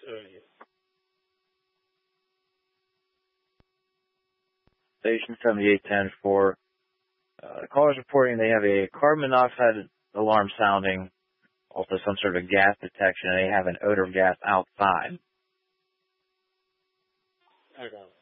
Station 7810 for callers reporting they have a carbon monoxide alarm sounding, also some sort of gas detection, and they have an odor of gas outside. Okay.